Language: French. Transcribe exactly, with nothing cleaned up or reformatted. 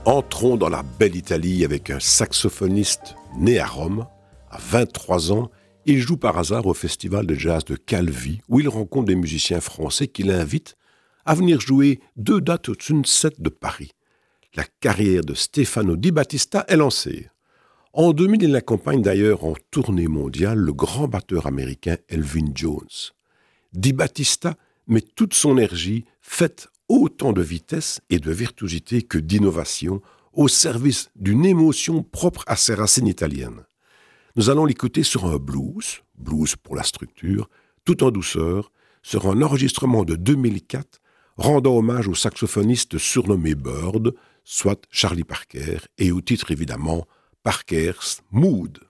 Entrons dans la belle Italie avec un saxophoniste né à Rome. À vingt-trois ans, il joue par hasard au festival de jazz de Calvi, où il rencontre des musiciens français qui l'invitent à venir jouer deux dates au Sunset de Paris. La carrière de Stefano Di Battista est lancée. En deux mille, il accompagne d'ailleurs en tournée mondiale le grand batteur américain Elvin Jones. Di Battista met toute son énergie, faite autant de vitesse et de virtuosité que d'innovation, au service d'une émotion propre à ses racines italiennes. Nous allons l'écouter sur un blues, blues pour la structure, tout en douceur, sur un enregistrement de deux mille quatre, rendant hommage au saxophoniste surnommé Bird, soit Charlie Parker, et au titre évidemment Parker's Mood.